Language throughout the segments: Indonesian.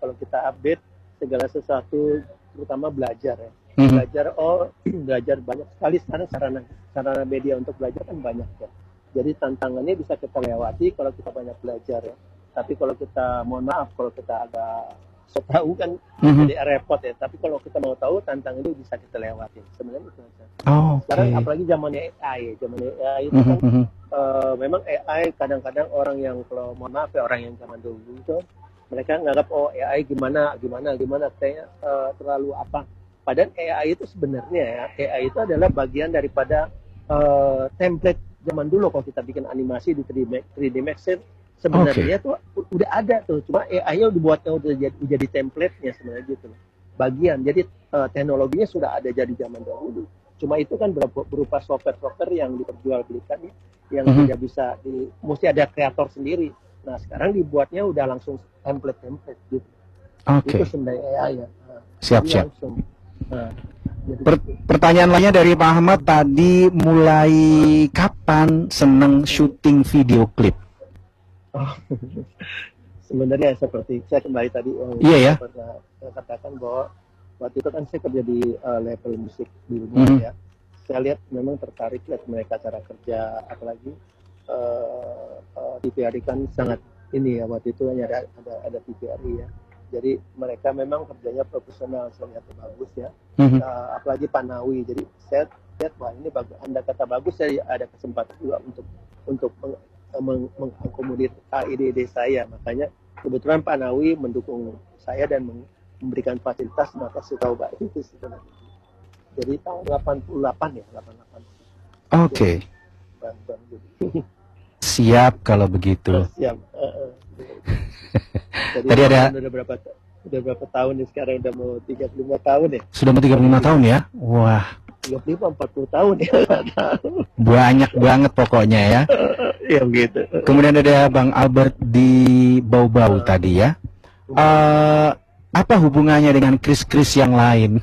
kalau kita update segala sesuatu, terutama belajar ya. Mhm. Belajar banyak sekali sekarang sarana media untuk belajar kan banyak ya. Jadi tantangannya bisa kita lewati kalau kita banyak belajar ya. Tapi kalau kita, mohon maaf, kalau kita agak so tahu kan jadi repot ya. Tapi kalau kita mau tahu, tantangan itu bisa kita lewatin. Sebenarnya itu aja. Oh, Sekarang oke. apalagi zamannya AI ya. Zamannya AI itu kan memang AI kadang-kadang orang yang, kalau mohon maaf ya, orang yang zaman dulu itu mereka nganggap AI gimana kayaknya terlalu apa. Padahal AI itu sebenarnya ya, AI itu adalah bagian daripada template zaman dulu. Kalau kita bikin animasi di 3D Max sebenarnya tuh udah ada tuh, cuma AI-nya dibuatnya udah jadi template-nya sebenarnya gitu loh. Bagian, jadi teknologinya sudah ada jadi zaman dahulu. Cuma itu kan berupa software yang diperjualbelikan yang tidak bisa mesti ada kreator sendiri. Nah sekarang dibuatnya udah langsung template gitu. Itu sebenarnya AI ya. Siap. Langsung. Nah, Pertanyaan lainnya dari Pak Ahmad tadi, mulai kapan seneng syuting video klip? Sebenarnya seperti saya kembali tadi pernah katakan bahwa waktu itu kan saya kerja di label musik di rumah ya. Saya lihat memang tertarik lihat mereka cara kerja, apalagi TVRI kan sangat ini ya, waktu itu hanya ada TVRI ya. Jadi mereka memang kerjanya profesional, saya lihat bagus ya. Apalagi Pak Nawi. Jadi saya lihat wah ini bagus. Anda kata bagus, saya ada kesempatan juga untuk mengakomodir ide-ide saya. Makanya kebetulan Pak Nawi mendukung saya dan memberikan fasilitas, maka saya tahu Pak itu sebenarnya. Jadi tahun 88 ya, 88. Oke. Siap kalau begitu. Siap. Jadi tadi ada udah berapa tahun nih sekarang, udah mau 35 tahun ya. Sudah mau 35 tahun ya? Wah. 35 40 tahun ya. Banyak banget pokoknya ya. Iya begitu. Kemudian ada Bang Albert di Bau-Bau tadi ya. Apa hubungannya dengan Kris yang lain?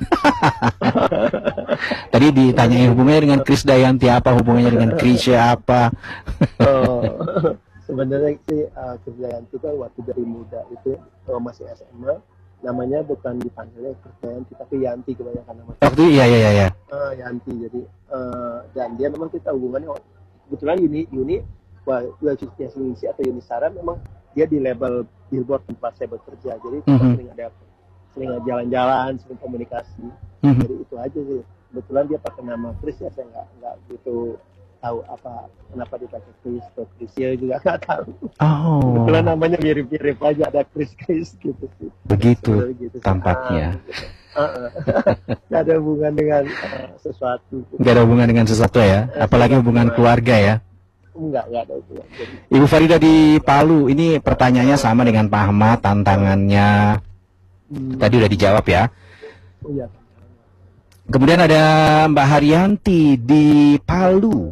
Tadi ditanyai hubungannya dengan Krisdayanti, apa hubungannya dengan Krisya apa? Sebenarnya sih Krisdayanti kan waktu dari muda itu masih SMA, namanya bukan dipanggilnya Krisdayanti tapi Yanti kebanyakan namanya. Waktu iya. Yanti, jadi dan dia memang kita hubungannya kebetulan Yuni Yuni atau Yuni Sara memang dia di label Billboard tempat saya bekerja, jadi kita sering jalan-jalan, sering komunikasi. Jadi itu aja sih. Kebetulan dia pakai nama Kris ya, saya nggak gitu tahu apa kenapa dipakai Kris atau Krisya juga nggak tahu. Kebetulan namanya mirip-mirip aja, ada Kris gitu sih. Begitu tampaknya. Nggak ada hubungan dengan sesuatu. Nggak ada hubungan dengan sesuatu ya, apalagi hubungan keluarga ya. Enggak ada hubungan. Ibu Farida di Palu, ini pertanyaannya sama dengan Pak Ahmad, tantangannya tadi udah dijawab ya. Iya. Kemudian ada Mbak Haryanti di Palu.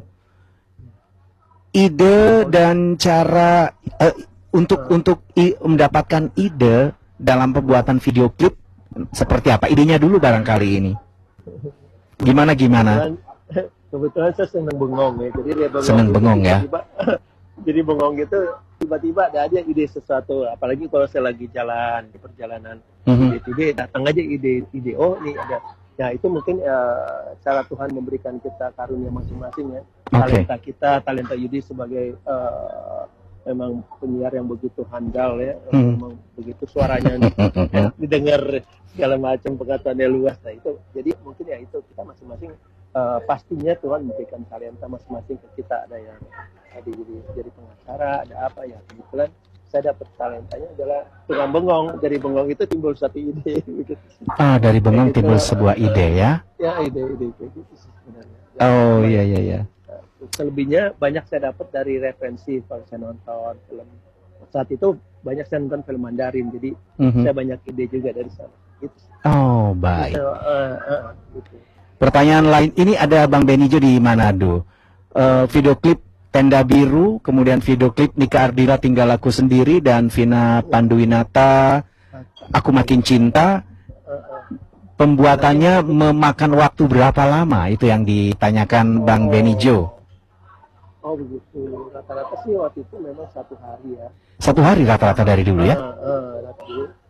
Ide dan cara untuk mendapatkan ide dalam pembuatan video klip seperti apa? Idenya dulu barangkali ini. Gimana? Kebetulan saya senang bengong ya, jadi dia bengong ya. Jadi bengong gitu, tiba-tiba ada aja ide sesuatu. Apalagi kalau saya lagi jalan di perjalanan, ide datang aja ide. Oh nih ada. Nah itu mungkin cara Tuhan memberikan kita karunia masing-masing ya. Talenta Yudi sebagai memang penyiar yang begitu handal ya, memang begitu suaranya didengar segala macam, pengetahuannya luas. Nah itu, jadi mungkin ya itu kita masing-masing pastinya Tuhan memberikan talenta masing-masing ke kita. Ada yang jadi pengacara, ada apa ya, kebetulan saya dapat talentanya adalah tukang bengong. Dari bengong itu timbul satu ide. Dari bengong timbul sebuah ide ya? Ya ide kayak gitu sebenarnya. Oh iya. Selebihnya banyak saya dapat dari referensi kalau saya nonton film. Saat itu banyak saya nonton film Mandarin, jadi saya banyak ide juga dari sana. Gitu. Oh baik. Gitu. Pertanyaan lain, ini ada Bang Benijo di Manado. Video klip Tenda Biru, kemudian video klip Nika Ardila Tinggal Aku Sendiri, dan Vina Panduwinata Aku Makin Cinta. Pembuatannya memakan waktu berapa lama? Itu yang ditanyakan Bang Benijo. Oh begitu, rata-rata sih waktu itu memang 1 hari ya. 1 hari rata-rata dari dulu ya?